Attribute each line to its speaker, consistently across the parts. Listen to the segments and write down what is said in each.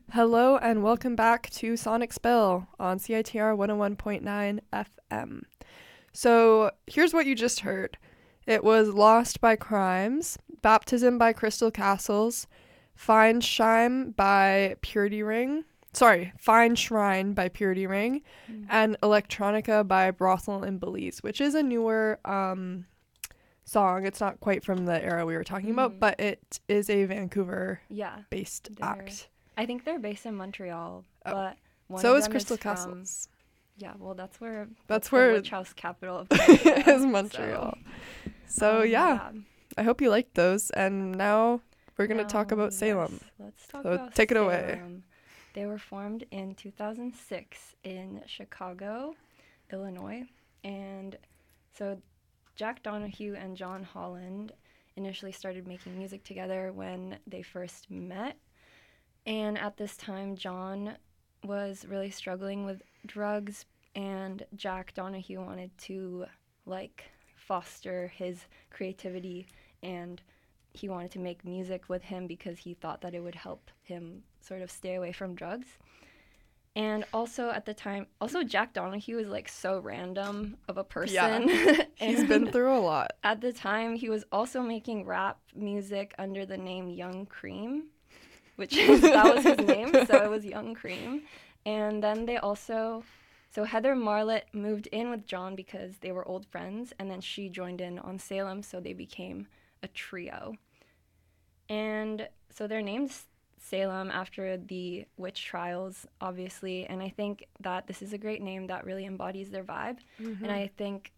Speaker 1: Hello and welcome back to Sonic Spill on CITR 101.9 FM. So here's what you just heard. It was Lost by Crimes, Baptism by Crystal Castles, Fine Shrine by Purity Ring, and Electronica by Brothel and Belize, which is a newer song. It's not quite from the era we were talking about, but it is a Vancouver-based
Speaker 2: Yeah,
Speaker 1: act.
Speaker 2: I think they're based in Montreal,
Speaker 1: Oh.
Speaker 2: but one
Speaker 1: So
Speaker 2: of
Speaker 1: is
Speaker 2: them
Speaker 1: Crystal
Speaker 2: is from.
Speaker 1: Castles.
Speaker 2: Yeah, well, that's where
Speaker 1: That's
Speaker 2: the
Speaker 1: where
Speaker 2: witch house capital of Canada
Speaker 1: is Montreal. So
Speaker 2: yeah.
Speaker 1: I hope you liked those. And now we're going to talk
Speaker 2: Now,
Speaker 1: about Salem.
Speaker 2: yes, let's talk
Speaker 1: So
Speaker 2: about
Speaker 1: take it
Speaker 2: Salem.
Speaker 1: away.
Speaker 2: They were formed in 2006 in Chicago, Illinois, and so Jack Donahue and John Holland initially started making music together when they first met. And at this time, John was really struggling with drugs, and Jack Donahue wanted to foster his creativity, and he wanted to make music with him because he thought that it would help him sort of stay away from drugs. And also at the time, Jack Donahue is so random of a person.
Speaker 1: Yeah, he's been through a lot.
Speaker 2: At the time, he was also making rap music under the name Young Cream, that was his name, so it was Young Cream. And then so Heather Marlett moved in with John because they were old friends, and then she joined in on Salem, so they became a trio. And so they're named Salem after the witch trials, obviously, and I think that this is a great name that really embodies their vibe.
Speaker 1: Mm-hmm.
Speaker 2: And I think,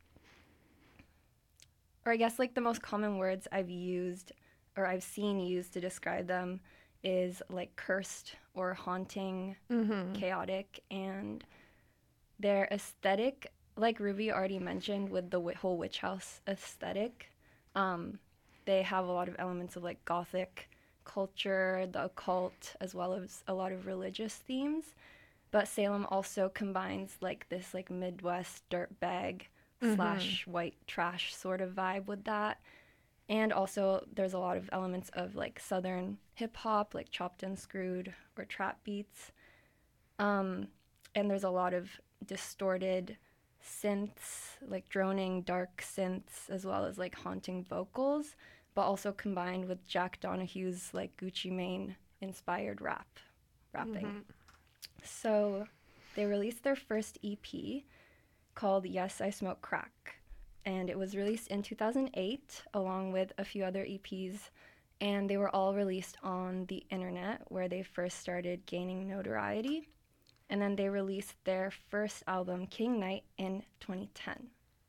Speaker 2: or I guess the most common words I've used or I've seen used to describe them is cursed or haunting, chaotic, and their aesthetic, like Ruby already mentioned with the whole witch house aesthetic, they have a lot of elements of gothic culture, the occult, as well as a lot of religious themes. But Salem also combines this Midwest dirtbag slash white trash sort of vibe with that. And also there's a lot of elements of Southern hip hop, like chopped and screwed or trap beats. And there's a lot of distorted synths, droning dark synths, as well as haunting vocals, but also combined with Jack Donahue's Gucci Mane inspired rapping. So they released their first EP called Yes, I Smoke Crack, and it was released in 2008 along with a few other EPs, and they were all released on the internet where they first started gaining notoriety. And then they released their first album, King Night, in 2010.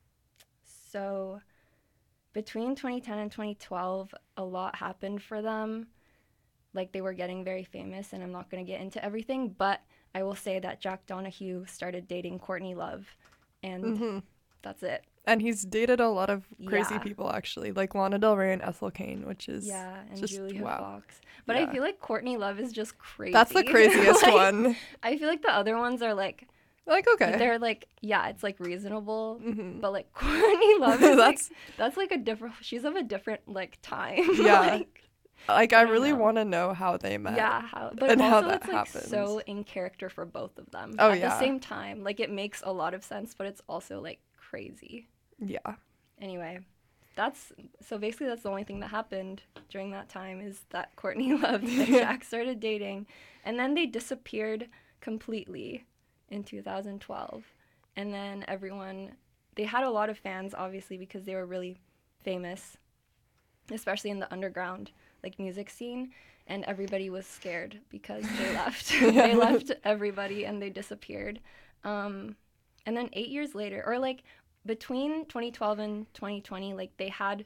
Speaker 2: So between 2010 and 2012, a lot happened for them. They were getting very famous, and I'm not going to get into everything, but I will say that Jack Donahue started dating Courtney Love, and that's it.
Speaker 1: And he's dated a lot of crazy people, actually, like Lana Del Rey and Ethel Cain, which is
Speaker 2: and
Speaker 1: just,
Speaker 2: Julia
Speaker 1: wow.
Speaker 2: Fox. But I feel like Courtney Love is just crazy.
Speaker 1: That's the craziest one.
Speaker 2: I feel like the other ones are
Speaker 1: okay.
Speaker 2: They're it's reasonable, but Courtney Love is that's a different. She's of a different time.
Speaker 1: Yeah. I really want to know how they met.
Speaker 2: Yeah, but
Speaker 1: and
Speaker 2: also
Speaker 1: how that
Speaker 2: it's
Speaker 1: happens.
Speaker 2: So in character for both of them.
Speaker 1: Oh,
Speaker 2: At the same time, it makes a lot of sense, but it's also crazy.
Speaker 1: Yeah.
Speaker 2: Anyway, so basically that's the only thing that happened during that time is that Courtney Love and Jack started dating, and then they disappeared completely in 2012. And then they had a lot of fans, obviously, because they were really famous, especially in the underground music scene, and everybody was scared because they left. They left everybody and they disappeared. And then 8 years later, or between 2012 and 2020, they had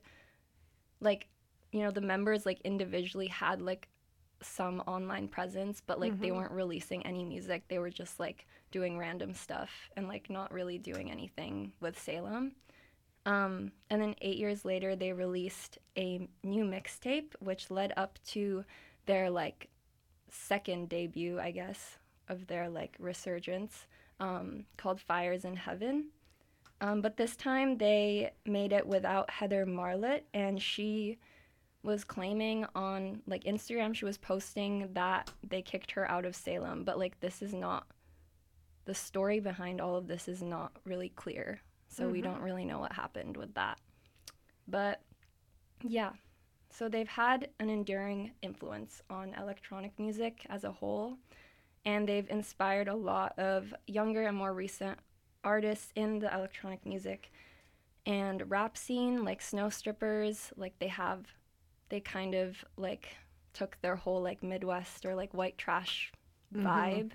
Speaker 2: the members individually had some online presence, but they weren't releasing any music. They were just doing random stuff and not really doing anything with Salem. And then 8 years later, they released a new mixtape, which led up to their second debut, I guess, of their resurgence, called Fires in Heaven. But this time they made it without Heather Marlett, and she was claiming on like Instagram, she was posting that they kicked her out of Salem, but like this is not, the story behind all of this is not really clear. So we don't really know what happened with that. But yeah, so they've had an enduring influence on electronic music as a whole, and they've inspired a lot of younger and more recent artists in the electronic music and rap scene, like Snow Strippers. Like they kind of like took their whole like Midwest or like white trash vibe.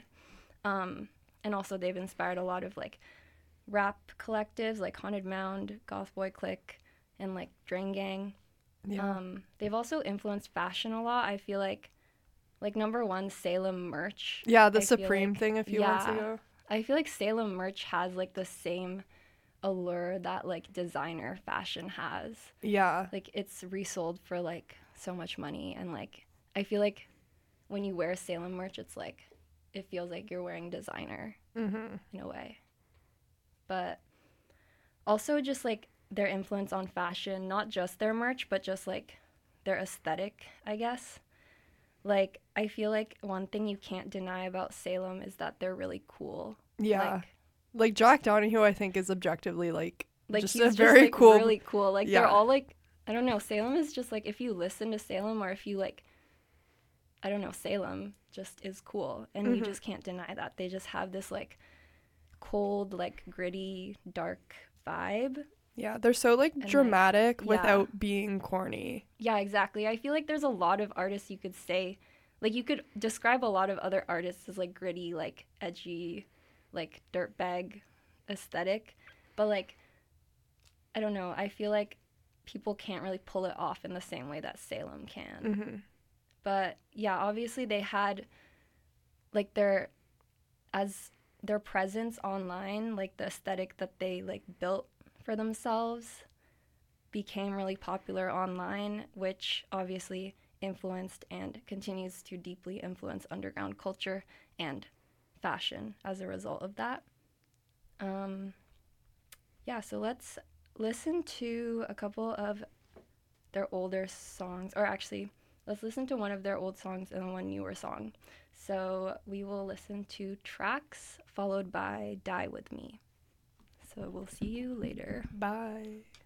Speaker 2: And also they've inspired a lot of like rap collectives like Haunted Mound, Goth Boy Clique, and like Drain Gang.
Speaker 1: Yeah.
Speaker 2: They've also influenced fashion a lot. I feel like number one, Salem merch.
Speaker 1: Yeah, the
Speaker 2: I feel
Speaker 1: Supreme
Speaker 2: like,
Speaker 1: thing a few months ago.
Speaker 2: I feel like Salem merch has like the same allure that like designer fashion has.
Speaker 1: Yeah.
Speaker 2: Like it's resold for like so much money, and like I feel like when you wear Salem merch, it's like it feels like you're wearing designer in a way. But also just like their influence on fashion, not just their merch, but just like their aesthetic, I guess. Like I feel like one thing you can't deny about Salem is that they're really cool.
Speaker 1: Yeah. Like Jack Donahue, I think, is objectively like just
Speaker 2: he's
Speaker 1: a very
Speaker 2: like,
Speaker 1: cool,
Speaker 2: really cool. Like they're all like, I don't know, Salem is just like, if you listen to Salem, or if you like, I don't know, Salem just is cool, and you just can't deny that. They just have this like cold, like gritty, dark vibe.
Speaker 1: Yeah, they're so like
Speaker 2: And,
Speaker 1: dramatic without being corny.
Speaker 2: Yeah, exactly. I feel like there's a lot of artists you could say, like you could describe a lot of other artists as like gritty, like edgy, like dirtbag aesthetic, but like I don't know, I feel like people can't really pull it off in the same way that Salem can. But yeah, obviously they had like their presence online, like the aesthetic that they like built for themselves became really popular online, which obviously influenced and continues to deeply influence underground culture and fashion as a result of that. Yeah, so let's listen to a couple of their older songs, or actually, let's listen to one of their old songs and one newer song. So we will listen to Tracks, followed by Die With Me. So we'll see you later.
Speaker 1: Bye.